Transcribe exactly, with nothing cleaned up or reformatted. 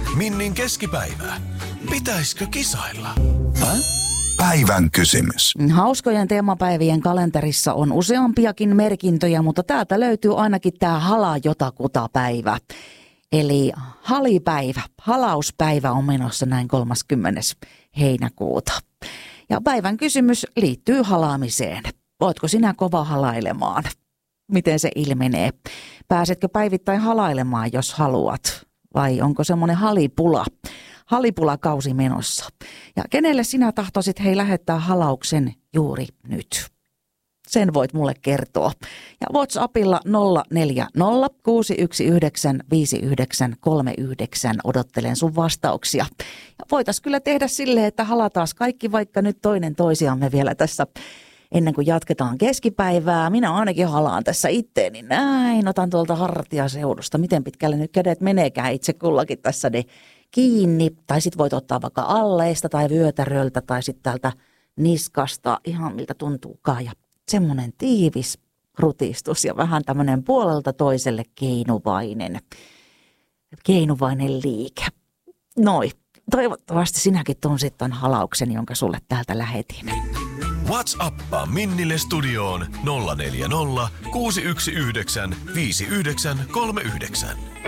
Minnin keskipäivä. Pitäisikö kisailla? Päivän kysymys. Hauskojen teemapäivien kalenterissa on useampiakin merkintöjä, mutta täältä löytyy ainakin tämä hala jotakuta päivä. Eli halipäivä, halauspäivä on menossa näin kolmaskymmenes heinäkuuta. Ja päivän kysymys liittyy halaamiseen. Ootko sinä kova halailemaan? Miten se ilmenee? Pääsetkö päivittäin halailemaan, jos haluat? Vai onko semmoinen halipula? Halipulakausi menossa. Ja kenelle sinä tahtoisit hei lähettää halauksen juuri nyt? Sen voit mulle kertoa. Ja WhatsAppilla nolla neljä nolla kuusi yksi yhdeksän viisi yhdeksän kolme yhdeksän odottelen sun vastauksia. Ja voitais kyllä tehdä silleen, että halataas kaikki vaikka nyt toinen toisiamme vielä tässä ennen kuin jatketaan keskipäivää. Minä ainakin halaan tässä itteeni näin. Otan tuolta hartiaseudusta. Miten pitkälle nyt kädet meneekään itse kullakin tässä ne kiinni. Tai sit voit ottaa vaikka alleista tai vyötäröltä tai sitten täältä niskasta. Ihan miltä tuntuukaan. Ja semmoinen tiivis rutistus ja vähän tämmöinen puolelta toiselle keinuvainen, keinuvainen liike. Noi, toivottavasti sinäkin tunsit ton halauksen, jonka sulle täältä lähetin. WhatsAppaa Minnille studioon nolla neljä nolla kuusi yksi yhdeksän viisi yhdeksän kolme yhdeksän.